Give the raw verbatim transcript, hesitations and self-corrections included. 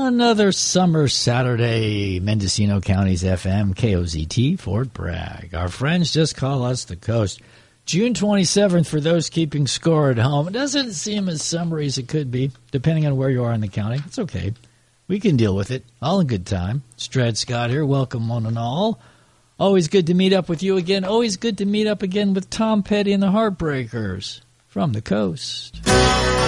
Another summer Saturday, Mendocino County's F M, K O Z T, Fort Bragg. Our friends just call us the Coast. June twenty-seventh, for those keeping score at home. It doesn't seem as summery as it could be, depending on where you are in the county. It's okay. We can deal with it. All in good time. It's Dred Scott here. Welcome, one and all. Always good to meet up with you again. Always good to meet up again with Tom Petty and the Heartbreakers from the Coast.